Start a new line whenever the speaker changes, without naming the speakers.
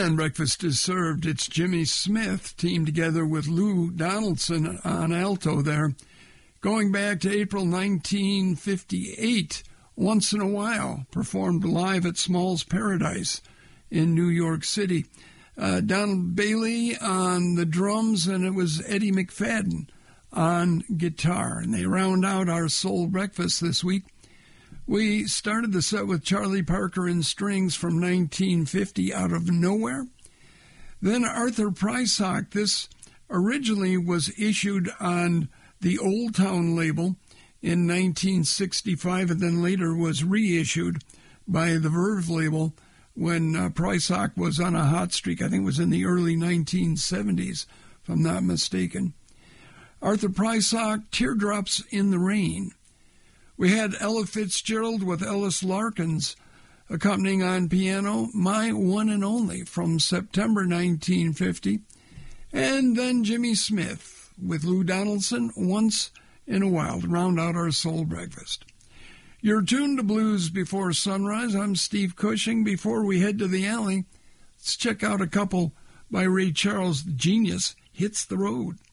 And breakfast is served. It's Jimmy Smith, teamed together with Lou Donaldson on alto there. Going back to April 1958, Once in a While, performed live at Small's Paradise in New York City. Donald Bailey on the drums, and it was Eddie McFadden on guitar. And they round out our Soul Breakfast this week. We started the set with Charlie Parker and Strings from 1950, Out of Nowhere. Then Arthur Prysock. This originally was issued on the Old Town label in 1965 and then later was reissued by the Verve label when Prysock was on a hot streak. I think it was in the early 1970s, if I'm not mistaken. Arthur Prysock, Teardrops in the Rain. We had Ella Fitzgerald with Ellis Larkins accompanying on piano, My One and Only from September 1950. And then Jimmy Smith with Lou Donaldson, Once in a While, to round out our Soul Breakfast. You're tuned to Blues Before Sunrise. I'm Steve Cushing. Before we head to the alley, let's check out a couple by Ray Charles. The Genius Hits the Road.